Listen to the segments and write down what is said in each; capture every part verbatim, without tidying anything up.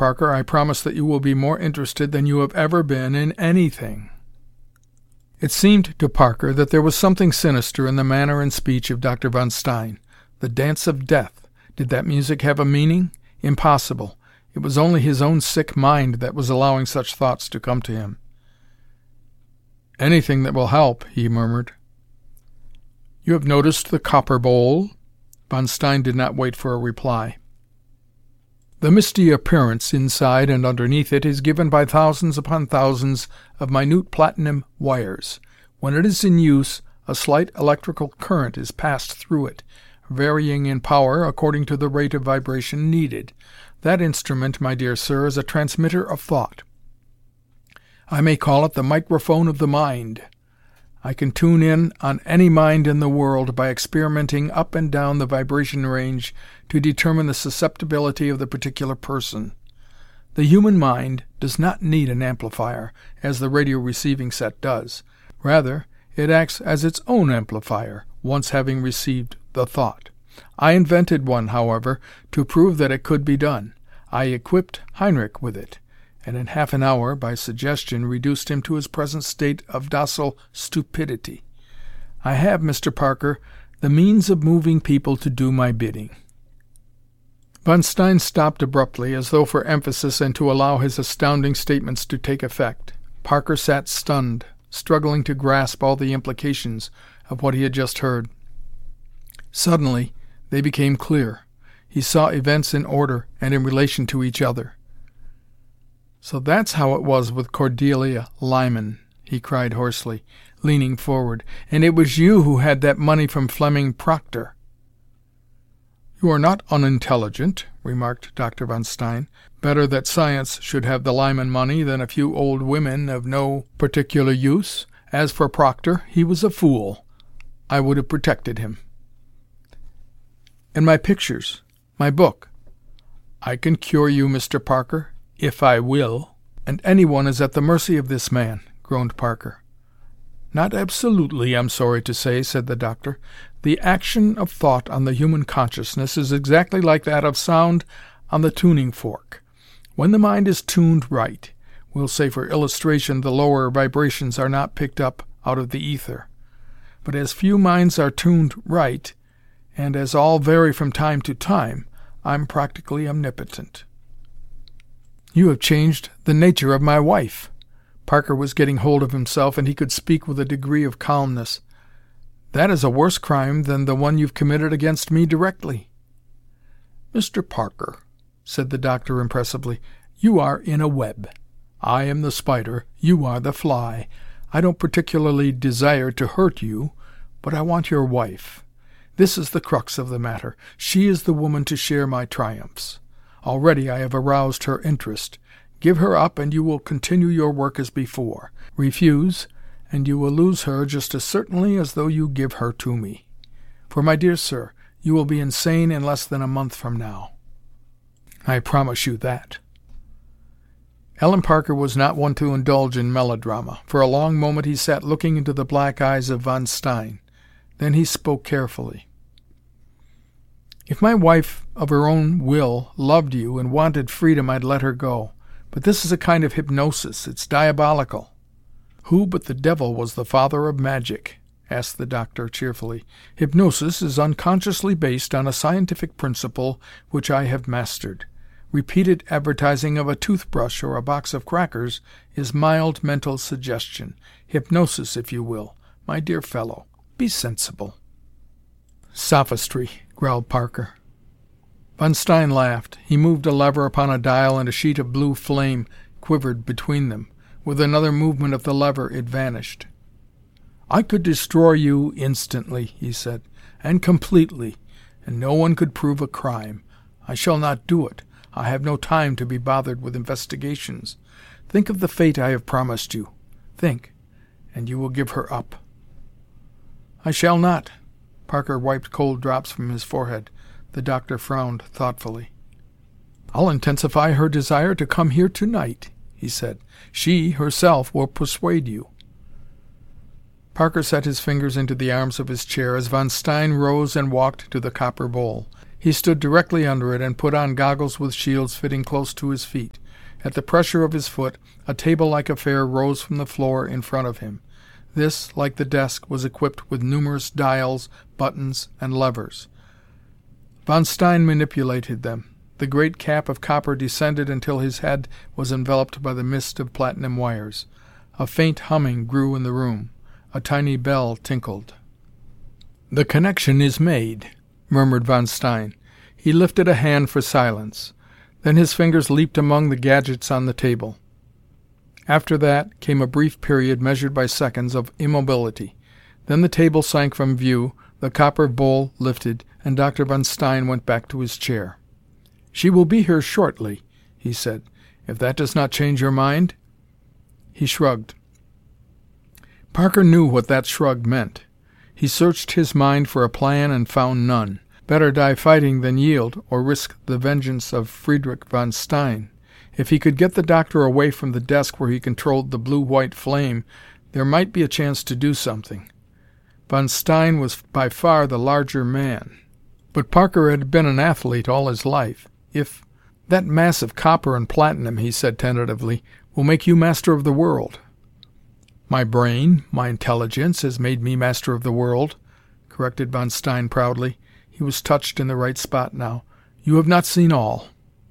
Parker, I promise that you will be more interested than you have ever been in anything." It seemed to Parker that there was something sinister in the manner and speech of Doctor von Stein. The dance of death. Did that music have a meaning? Impossible. It was only his own sick mind that was allowing such thoughts to come to him. "Anything that will help," he murmured. "You have noticed the copper bowl?" Von Stein did not wait for a reply. "The misty appearance inside and underneath it is given by thousands upon thousands of minute platinum wires. When it is in use, a slight electrical current is passed through it, varying in power according to the rate of vibration needed. That instrument, my dear sir, is a transmitter of thought. I may call it the microphone of the mind. I can tune in on any mind in the world by experimenting up and down the vibration range to determine the susceptibility of the particular person. The human mind does not need an amplifier, as the radio receiving set does. Rather, it acts as its own amplifier, once having received the thought. I invented one, however, to prove that it could be done. I equipped Heinrich with it, and in half an hour, by suggestion, reduced him to his present state of docile stupidity. I have, Mister Parker, the means of moving people to do my bidding." Von Stein stopped abruptly, as though for emphasis and to allow his astounding statements to take effect. Parker sat stunned, struggling to grasp all the implications of what he had just heard. Suddenly, they became clear. He saw events in order and in relation to each other. "So that's how it was with Cordelia Lyman," he cried hoarsely, leaning forward. "And it was you who had that money from Fleming Proctor." "You are not unintelligent," remarked Doctor von Stein. "Better that science should have the Lyman money than a few old women of no particular use. As for Proctor, he was a fool. I would have protected him." "And my pictures, my book?" "I can cure you, Mister Parker, if I will." "And anyone is at the mercy of this man," groaned Parker. "Not absolutely, I'm sorry to say," said the doctor. "The action of thought on the human consciousness is exactly like that of sound on the tuning fork. When the mind is tuned right, we'll say for illustration the lower vibrations are not picked up out of the ether. But as few minds are tuned right, and as all vary from time to time, I'm practically omnipotent." "You have changed the nature of my wife." Parker was getting hold of himself, and he could speak with a degree of calmness. "That is a worse crime than the one you've committed against me directly." "Mister Parker," said the doctor impressively, "you are in a web. I am the spider, you are the fly. I don't particularly desire to hurt you, but I want your wife. This is the crux of the matter. She is the woman to share my triumphs. Already I have aroused her interest. Give her up, and you will continue your work as before. Refuse, and you will lose her just as certainly as though you give her to me. For, my dear sir, you will be insane in less than a month from now. I promise you that." Allen Parker was not one to indulge in melodrama. For a long moment he sat looking into the black eyes of Von Stein. Then he spoke carefully. "If my wife of her own will loved you and wanted freedom, I'd let her go. But this is a kind of hypnosis. It's diabolical." "Who but the devil was the father of magic?" asked the doctor cheerfully. "Hypnosis is unconsciously based on a scientific principle which I have mastered. Repeated advertising of a toothbrush or a box of crackers is mild mental suggestion. Hypnosis, if you will. My dear fellow, be sensible." "Sophistry," growled Parker. Von Stein laughed. He moved a lever upon a dial, and a sheet of blue flame quivered between them. With another movement of the lever, it vanished. "I could destroy you instantly," he said, "and completely, and no one could prove a crime. I shall not do it. I have no time to be bothered with investigations. Think of the fate I have promised you. Think, and you will give her up." "I shall not." Parker wiped cold drops from his forehead. The doctor frowned thoughtfully. "I'll intensify her desire to come here tonight," he said. "She, herself, will persuade you." Parker set his fingers into the arms of his chair as Von Stein rose and walked to the copper bowl. He stood directly under it and put on goggles with shields fitting close to his feet. At the pressure of his foot, a table-like affair rose from the floor in front of him. This, like the desk, was equipped with numerous dials, buttons, and levers. Von Stein manipulated them. The great cap of copper descended until his head was enveloped by the mist of platinum wires. A faint humming grew in the room. A tiny bell tinkled. "The connection is made," murmured Von Stein. He lifted a hand for silence. Then his fingers leaped among the gadgets on the table. After that came a brief period measured by seconds of immobility. Then the table sank from view, the copper bowl lifted, and Doctor Von Stein went back to his chair. "She will be here shortly," he said. "If that does not change your mind?" He shrugged. Parker knew what that shrug meant. He searched his mind for a plan and found none. Better die fighting than yield, or risk the vengeance of Friedrich von Stein. If he could get the doctor away from the desk where he controlled the blue-white flame, there might be a chance to do something. Von Stein was by far the larger man. But Parker had been an athlete all his life. If that mass of copper and platinum, he said tentatively, will make you master of the world. My brain, my intelligence, has made me master of the world, corrected Von Stein proudly. He was touched in the right spot now. You have not seen all.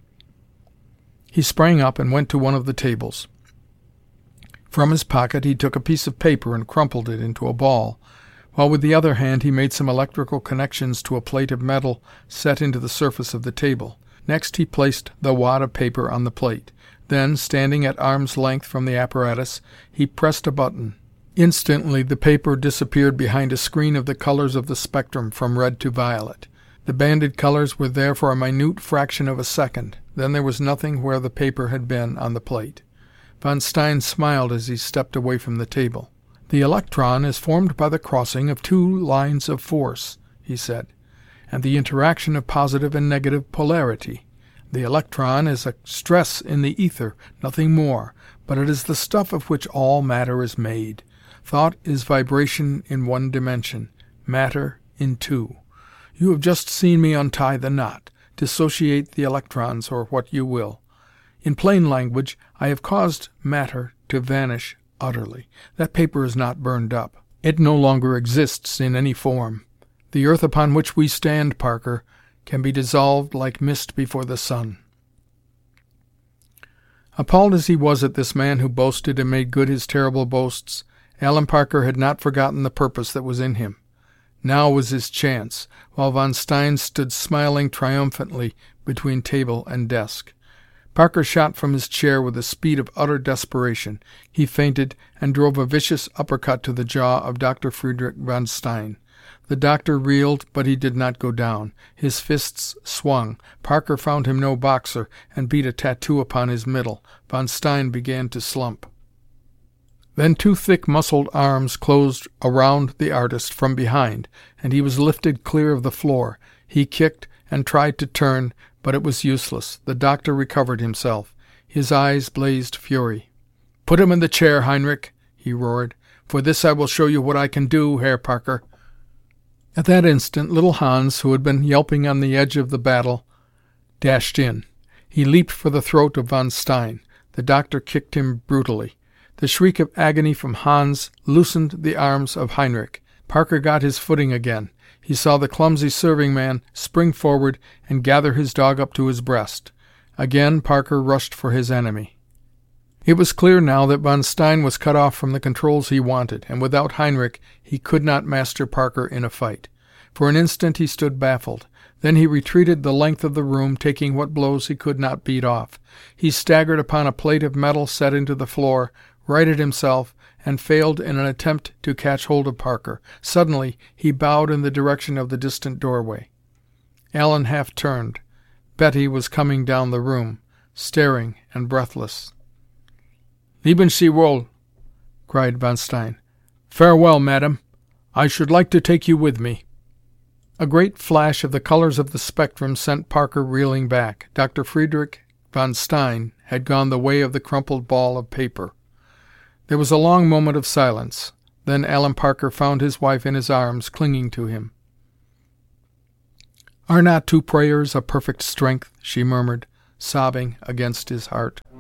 He sprang up and went to one of the tables. From his pocket he took a piece of paper and crumpled it into a ball, while with the other hand he made some electrical connections to a plate of metal set into the surface of the table. Next he placed the wad of paper on the plate. Then, standing at arm's length from the apparatus, he pressed a button. Instantly the paper disappeared behind a screen of the colors of the spectrum from red to violet. The banded colors were there for a minute fraction of a second. Then there was nothing where the paper had been on the plate. Von Stein smiled as he stepped away from the table. "The electron is formed by the crossing of two lines of force," he said, "and the interaction of positive and negative polarity. The electron is a stress in the ether, nothing more, but it is the stuff of which all matter is made. Thought is vibration in one dimension, matter in two. You have just seen me untie the knot, dissociate the electrons, or what you will. In plain language, I have caused matter to vanish utterly. That paper is not burned up. It no longer exists in any form. The earth upon which we stand, Parker, can be dissolved like mist before the sun." Appalled as he was at this man who boasted and made good his terrible boasts, Allen Parker had not forgotten the purpose that was in him. Now was his chance, while Von Stein stood smiling triumphantly between table and desk. Parker shot from his chair with the speed of utter desperation. He feinted and drove a vicious uppercut to the jaw of Doctor Friedrich von Stein. The doctor reeled, but he did not go down. His fists swung. Parker found him no boxer, and beat a tattoo upon his middle. Von Stein began to slump. Then two thick, muscled arms closed around the artist from behind, and he was lifted clear of the floor. He kicked and tried to turn, but it was useless. The doctor recovered himself. His eyes blazed fury. "Put him in the chair, Heinrich," he roared. "For this I will show you what I can do, Herr Parker." At that instant, little Hans, who had been yelping on the edge of the battle, dashed in. He leaped for the throat of Von Stein. The doctor kicked him brutally. The shriek of agony from Hans loosened the arms of Heinrich. Parker got his footing again. He saw the clumsy serving man spring forward and gather his dog up to his breast. Again Parker rushed for his enemy. It was clear now that Von Stein was cut off from the controls he wanted, and without Heinrich he could not master Parker in a fight. For an instant he stood baffled. Then he retreated the length of the room, taking what blows he could not beat off. He staggered upon a plate of metal set into the floor, righted himself, and failed in an attempt to catch hold of Parker. Suddenly he bowed in the direction of the distant doorway. Allen half turned. Betty was coming down the room, staring and breathless. "Leben Sie wohl," cried Von Stein. "Farewell, madam. I should like to take you with me." A great flash of the colors of the spectrum sent Parker reeling back. Doctor Friedrich von Stein had gone the way of the crumpled ball of paper. There was a long moment of silence. Then Allen Parker found his wife in his arms, clinging to him. "Are not two prayers a perfect strength?" she murmured, sobbing against his heart.